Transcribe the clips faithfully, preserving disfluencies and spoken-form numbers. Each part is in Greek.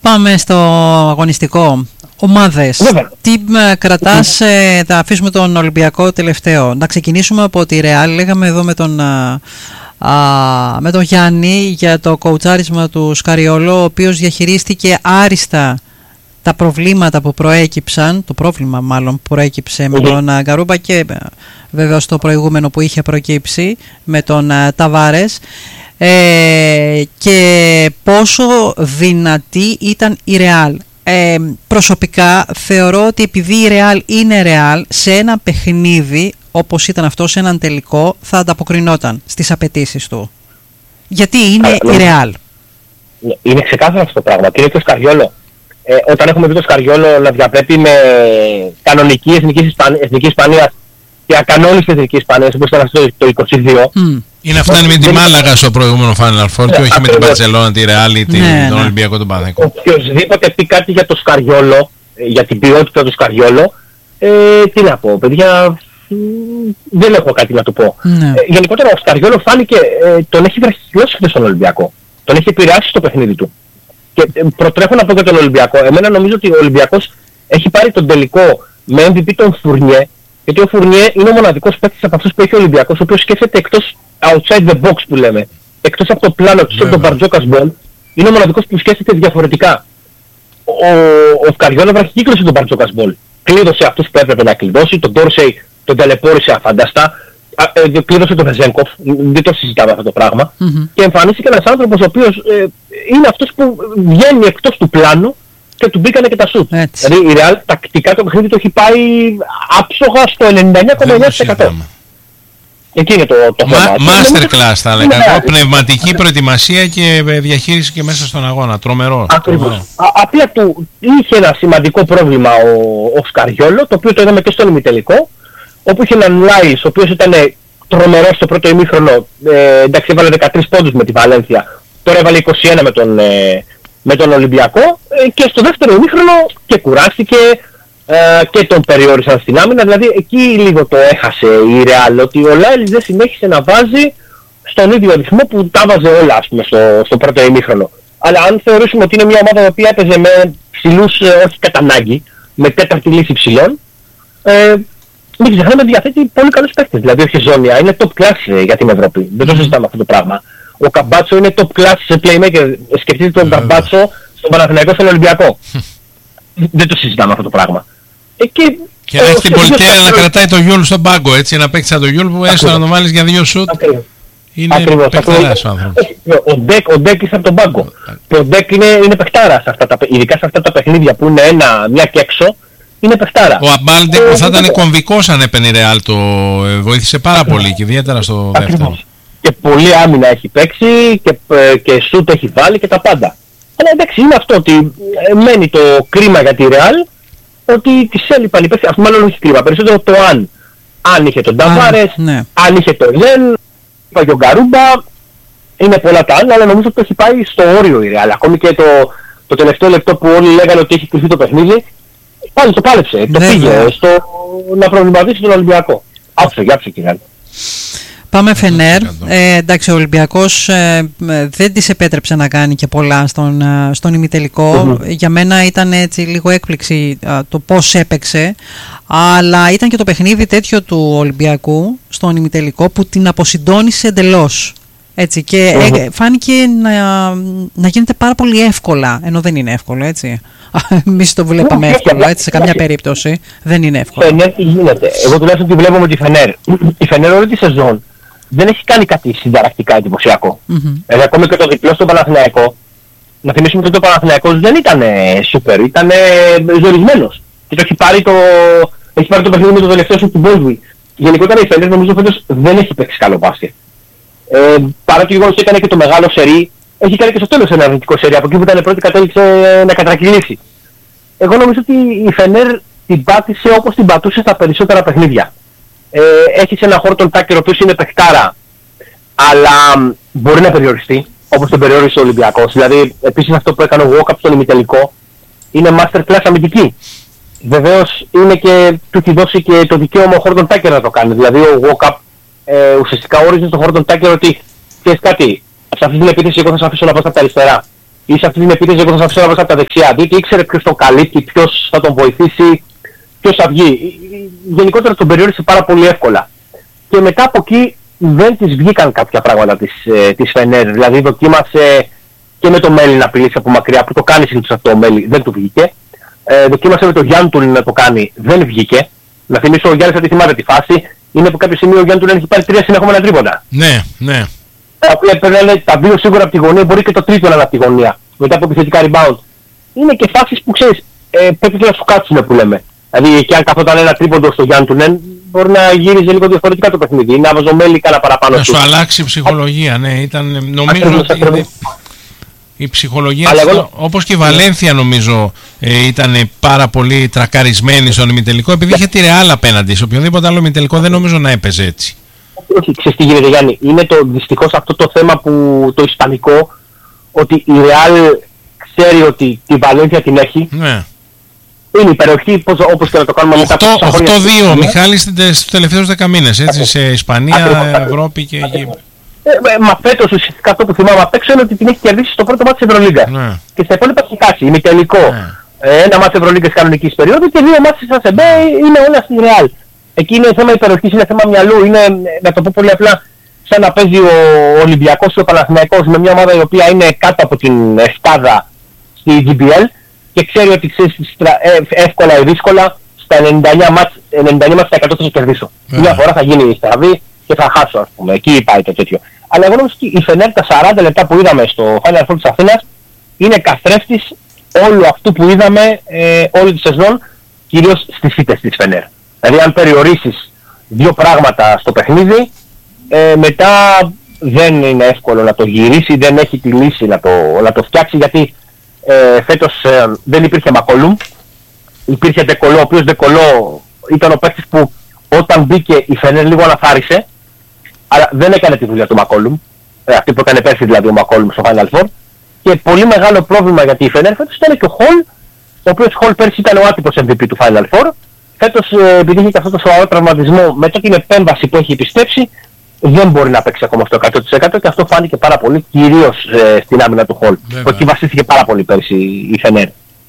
Πάμε στο αγωνιστικό. Ομάδες. Βέβαια. Τι ε, κρατάς, ε, θα αφήσουμε τον Ολυμπιακό τελευταίο. Να ξεκινήσουμε από τη Ρεάλ. Λέγαμε εδώ με τον, α, α, με τον Γιάννη για το κοουτσάρισμα του Σκαριόλο, ο οποίος διαχειρίστηκε άριστα τα προβλήματα που προέκυψαν, το πρόβλημα μάλλον που προέκυψε με τον Γκαρούμπα και βέβαια στο προηγούμενο που είχε προκύψει με τον Ταβάρες, ε, και πόσο δυνατή ήταν η Ρεάλ. Ε, προσωπικά θεωρώ ότι επειδή η Ρεάλ είναι Ρεάλ, σε ένα παιχνίδι όπως ήταν αυτό, σε έναν τελικό, θα ανταποκρινόταν στις απαιτήσεις του. Γιατί είναι Α, η Ρεάλ. Είναι ξεκάθαρο αυτό το πράγμα. Και είναι και ο Σκαριόλο. Ε, όταν έχουμε δει το Σκαριόλο να διαπρέπει με κανονική εθνική, Ισπανία, εθνική Ισπανία και ακανόνιστη εθνική Ισπανία, όπως ήταν αυτό το είκοσι δύο. Mm. Είναι αυτά είναι με τη Μάλαγα στο προηγούμενο Final Four και όχι με την Μπαρτσελόνα, τη Ρεάλ ή ναι, τον ναι. Ολυμπιακό τον Παναθηναϊκό. Οποιοςδήποτε πει κάτι για το Σκαριόλο, για την ποιότητα του Σκαριόλο, ε, τι να πω, παιδιά, δεν έχω κάτι να του πω. Ναι. Ε, γενικότερα ο Σκαριόλο φάνηκε, ε, τον έχει βραχικιώσει χθες στον Ολυμπιακό. Τον έχει επηρεάσει στο παιχνίδι του. Και ε, προτρέχω να πω για τον Ολυμπιακό. Εμένα νομίζω ότι ο Ολυμπιακός έχει πάρει τον τελικό με εμ βι πι τον Φουρνιέ, γιατί ο Φουρνιέ είναι ο μοναδικός παίκτης από αυτούς που έχει ο Ολυμπιακός, ο οποίος σκέφτεται εκτός outside the box που λέμε, εκτός από το πλάνο, εκτός από τον Μπαρτζόκας μπολ, είναι ο μοναδικός που σκέφτεται διαφορετικά. Ο, ο Σκαριόλο βραχικύκλωσε τον Μπαρτζόκας μπολ. Κλείδωσε αυτούς που έπρεπε να κλειδώσει, τον Ντόρσεϊ τον ταλαιπώρησε αφάνταστα, ε, κλείδωσε τον Βεζένκοφ, δεν το συζητάμε αυτό το πράγμα, mm-hmm. και εμφανίστηκε ένας άνθρωπος ο οποίος ε, είναι αυτός που βγαίνει εκτός του πλάνου και του μπήκανε και τα σουτ. Δηλαδή η Real τακτικά το παιχνίδι το έχει πάει άψογα στο ενενήντα εννιά κόμμα εννιά τοις εκατό. Εκεί είναι το, το Μα, θέμα. Masterclass θα έλεγα εγώ, πνευματική προετοιμασία και διαχείριση και μέσα στον αγώνα, τρομερό. Ακριβώς. Απλά του είχε ένα σημαντικό πρόβλημα ο, ο Σκαριόλο, το οποίο το είδαμε και στον ημιτελικό, όπου είχε έναν Λάιλς, ο οποίος ήταν τρομερός στο πρώτο ημίχρονο, ε, εντάξει έβαλε δεκατρείς πόντους με τη Βαλένθια, τώρα έβαλε είκοσι ένα με τον, ε, με τον Ολυμπιακό, ε, και στο δεύτερο ημίχρονο και κουράστηκε ε, και τον περιόρισαν στην άμυνα, δηλαδή εκεί λίγο το έχασε η Ρεάλ, ότι ο Λάιλς δεν συνέχισε να βάζει στον ίδιο ρυθμό που τα βάζε όλα, ας πούμε, στο, στο πρώτο ημίχρονο. Αλλά αν θεωρήσουμε ότι είναι μια ομάδα η οποία έπαιζε με ψηλούς, ε, όχι κατά ανάγκη, με τέταρτη λύση ψηλών, ε, μην ξεχνάμε ότι διαθέτει πολύ καλούς παίκτες. Δηλαδή ο Χεζόνια είναι top class για την Ευρώπη. Δεν το συζητάμε αυτό το πράγμα. Ο Καμπάτσο είναι top class σε playmaker. Σκεφτείτε τον Καμπάτσο στον Παναθηναϊκό, στον Ολυμπιακό. Δεν το συζητάμε αυτό το πράγμα. Ε, και και να έχει την πολυτέλεια να κρατάει το Γιούλ στον πάγκο, έτσι, να παίξει σαν το Γιούλ που έστω να το βάλεις για δύο σουτ. Είναι παιχταράς ο άνθρωπος. Ο Ντεκ, ο Ντεκ είσαι από τον πάγκο. Και ο Ντεκ είναι, είναι παιχτάρας, ειδικά σε αυτά τα παιχνίδια που είναι ένα, μια και έξω. Είναι παιχτάρα. Ο Αμπάλντε που θα ήταν κομβικός αν έπαιρνε η Ρεάλ, το βοήθησε πάρα πολύ και ιδιαίτερα στο δεύτερο. Και πολλή άμυνα έχει παίξει και, και σούτ έχει βάλει και τα πάντα. Αλλά εντάξει, είναι αυτό ότι μένει το κρίμα για τη Ρεάλ, ότι της έλειπαν οι παίκτες, αυτό μάλλον όχι κρίμα, περισσότερο το αν. Αν είχε τον Ταβάρες, ναι. αν είχε τον Λεν, είπα και ο Γκαρούμπα, είναι πολλά τα άλλα, αλλά νομίζω ότι το έχει πάει στο όριο η Ρεάλ. Ακόμη και το, το τελευταίο λεπτό που όλοι λέγανε ότι έχει κρυφτεί το παιχνίδι, πάλι το πάλεψε, το πήγε στο να προβληματίσει τον Ολυμπιακό. Άψε, άψε και Πάμε Φενέρ. Ε, εντάξει, ο Ολυμπιακός ε, δεν της επέτρεψε να κάνει και πολλά στον, στον ημιτελικό. Mm-hmm. Για μένα ήταν έτσι λίγο έκπληξη α, το πώς έπαιξε, αλλά ήταν και το παιχνίδι τέτοιο του Ολυμπιακού στον ημιτελικό που την αποσυντώνησε εντελώς. Έτσι, και mm-hmm. ε, φάνηκε να, να γίνεται πάρα πολύ εύκολα, ενώ δεν είναι εύκολο, έτσι. Εμείς το βλέπαμε εύκολο, έτσι, σε καμιά περίπτωση δεν είναι εύκολο. Φενέρ τι γίνεται. Εγώ τουλάχιστον τη βλέπω με τη Φενέρ. Η Φενέρ όλη τη σεζόν δεν έχει κάνει κάτι συνταρακτικά εντυπωσιακό. Mm-hmm. Δηλαδή ακόμη και το διπλό στον Παναθηναϊκό, να θυμίσουμε ότι το Παναθηναϊκός δεν ήταν σούπερ, ήταν ζορισμένος. Και το έχει πάρει το, έχει πάρει το παιχνίδι με το τελευταίο σου του Μπόλβι. Γενικότερα η Φενέρ νομίζω φέτος δεν έχει παίξει καλό μπάσκετ. Ε, παρά το γεγονός ότι έκανε και το μεγάλο σερί, έχει κάνει και στο τέλος ένα αρνητικό σερί, από εκεί που ήταν πρώτη κατέληξε να κατρακυλήσει. Εγώ νομίζω ότι η Φενέρ την πάτησε όπως την πατούσε στα περισσότερα παιχνίδια. Ε, έχει σε ένα Χόρτον Τάκερ ο οποίος είναι παιχτάρα, αλλά μπορεί να περιοριστεί, όπως τον περιόρισε ο Ολυμπιακός. Δηλαδή, επίσης αυτό που έκανε ο Walkup στον ημιτελικό, είναι masterclass αμυντική. Βεβαίως είναι και, του έχει δώσει και το δικαίωμα ο Χόρτον Τάκερ να το κάνει. Δηλαδή ο Walkup ε, ουσιαστικά όριζε στον Χόρτον Τάκερ ότι, ξέρεις κάτι, σε αυτή την επίθεση εγώ θα σε αφήσω να πάω στα αριστερά. ή σε αυτή την επίθεση εγώ θα σας αφήσω από τα δεξιά, διότι ήξερε ποιος τον καλύπτει, ποιος θα τον βοηθήσει, ποιος θα βγει. Γενικότερα τον περιόρισε πάρα πολύ εύκολα. Και μετά από εκεί δεν της βγήκαν κάποια πράγματα της, ε, της Φενέρ. Δηλαδή δοκίμασε και με το Μέλι να απειλήσει από μακριά, που το κάνει συνήθως αυτό ο Μέλι, δεν του βγήκε. Ε, δοκίμασε με το Γιάντουλ να το κάνει, δεν βγήκε. Να θυμίσω ο Γιάννης, θα τη θυμάται τη φάση, είναι από κάποιο σημείο ο Γιάντουλ έχει πάρει τρία συνεχόμενα τρίποντα. Ναι, ναι. Τα οποία περνάνε τα δύο σίγουρα από τη γωνία, μπορεί και το τρίτο να είναι από τη γωνία. Μετά από επιθετικά rebound. Είναι και φάσεις που ξέρεις, ε, πρέπει να σου κάτσουν που λέμε. Δηλαδή και αν καθόταν ένα τρίποντο στο Γιάννη Τουνέν, μπορεί να γύριζε λίγο διαφορετικά το παιχνίδι. Να βάζω Μέλι κάνα παραπάνω. Να σου αλλάξει η ψυχολογία, ναι. Ήταν, νομίζω ακριβώς, ότι ακριβώς. η ψυχολογία, εγώ... όπως και η Βαλένθια νομίζω, ε, ήταν πάρα πολύ τρακαρισμένη στον ημιτελικό, επειδή είχε τη Ρεάλ απέναντι. Σε οποιοδήποτε άλλο ημιτελικό δεν νομίζω να έπαιζε έτσι. Όχι, ξέρεις τι γίνεται Γιάννη. Είναι το, δυστυχώς αυτό το θέμα που το ισπανικό, ότι η Ρεάλ ξέρει ότι τη Βαλένθια την έχει. Ναι. Είναι υπεροχή, όπως και να το κάνουμε μετά από οκτώ δύο, Μιχάλη, στους τελευταίους δέκα μήνες, έτσι, σε Ισπανία, ακριβώς, Ευρώπη και εκεί. Ε, μα φέτος ουσιαστικά αυτό που θυμάμαι απ' έξω είναι ότι την έχει κερδίσει στο πρώτο μάτι της Ευρωλίγκας. Ναι. Και στα υπόλοιπα έχει χάσει, ημιτελικό. Ναι. Ε, ένα μάτι Ευρωλίγκας κανονικής περίοδου και δύο μάτς της ΑΣΕΜΠΕ είναι όλα στη Ρεάλ. Εκεί είναι θέμα υπεροχής, είναι θέμα μυαλού, είναι, να το πω πολύ απλά, σαν να παίζει ο Ολυμπιακός ή ο Παναθηναϊκός με μια ομάδα η οποία είναι κάτω από την εφτάδα στη τζι μπι ελ και ξέρει ότι ξέρει εύκολα ή δύσκολα στα ενενήντα εννέα μάτς τοις εκατό θα κερδίσω. Yeah. Μια φορά θα γίνει η στραβή και θα χάσω, ας πούμε. Εκεί πάει το τέτοιο. Αλλά εγώ νομίζω ότι η Φενέρ τα σαράντα λεπτά που είδαμε στο Final Four της Αθήνας είναι καθρέφτης όλου αυτού που είδαμε ε, όλη τη σεζόν, κυρίως στις ήττες της Φενέρ. Δηλαδή αν περιορίσεις δύο πράγματα στο παιχνίδι, ε, μετά δεν είναι εύκολο να το γυρίσει, δεν έχει τη λύση να το, να το φτιάξει, γιατί ε, φέτος ε, δεν υπήρχε Μακολούμ, υπήρχε Ντεκολό, ο οποίος Ντεκολό ήταν ο παίκτης που όταν μπήκε η Φενέρ λίγο αναθάρισε, αλλά δεν έκανε τη δουλειά του Μακολούμ, ε, αυτή που έκανε πέρσι δηλαδή ο Μακολούμ στο Final Four, και πολύ μεγάλο πρόβλημα γιατί η Φενέρ φέτος ήταν και ο Χολ, ο οποίος Χολ πέρσι ήταν ο άτυπος εμ βι πι του Final Four. Φέτος, επειδή είχε και αυτό το σοβαρό τραυματισμό, μετά την επέμβαση που έχει επιστρέψει, δεν μπορεί να παίξει ακόμα στο εκατό τοις εκατό και αυτό φάνηκε πάρα πολύ, κυρίως ε, στην άμυνα του Χολ. Που εκεί βασίστηκε πάρα πολύ πέρσι η Φενέρ.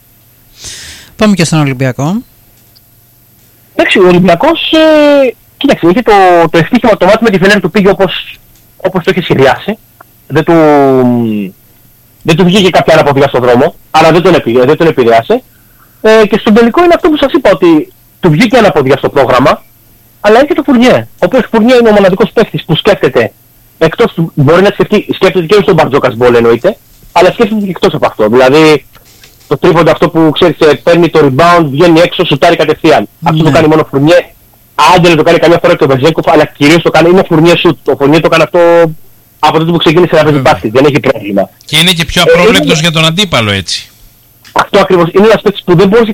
Πάμε και στον Ολυμπιακό. Εντάξει, ο Ολυμπιακός, ε, κοίταξε, είχε το, το ευτύχημα το μάτι με τη Φενέρ του πήγε όπως, όπως το είχε σχεδιάσει. Δεν του, δεν του βγήκε κάποια αναποδιά στον δρόμο, αλλά δεν τον, επηρε, δεν τον επηρεάσε. Ε, και στον τελικό είναι αυτό που σας είπα, ότι του βγήκε αναποδιά στο πρόγραμμα, αλλά έχει το Φουρνιέ. Ο οποίος Φουρνιέ είναι ο μοναδικός παίκτης που σκέφτεται, εκτός του, μπορεί να σκεφτεί, σκέφτεται και στον Μπαρτζόκας μπολ εννοείται, αλλά σκέφτεται και εκτός από αυτό. Δηλαδή, το τρίποντο αυτό που ξέρεις, παίρνει το rebound, βγαίνει έξω, σουτάρει κατευθείαν. Mm. Αυτό το κάνει μόνο ο Φουρνιέ. Άντε να το κάνει καμιά φορά και ο Βεζέκοφ, αλλά κυρίως το κάνει, είναι Φουρνιέ σουτ. Ο Φουρνιέ το κάνει αυτό από τότε που ξεκίνησε να παίζει μπάσκετ, δεν έχει πρόβλημα. Και είναι και πιο απρόβλεπτος ε, για τον αντίπαλο έτσι. Αυτό ακριβώς. Είναι ένας παίκτης που δεν μπορεί